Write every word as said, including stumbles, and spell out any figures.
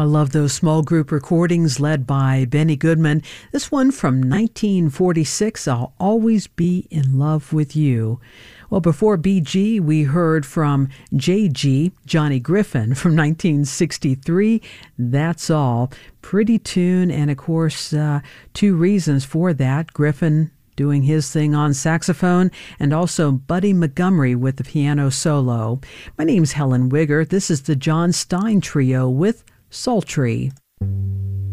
love those small group recordings led by Benny Goodman. This one from nineteen forty-six, I'll Always Be in Love with You. Well, before B G, we heard from J G, Johnny Griffin, from nineteen sixty-three. That's All. Pretty tune, and of course, uh, two reasons for that. Griffin doing his thing on saxophone, and also Buddy Montgomery with the piano solo. My name's Helen Wigger. This is the John Stein Trio with Sultry.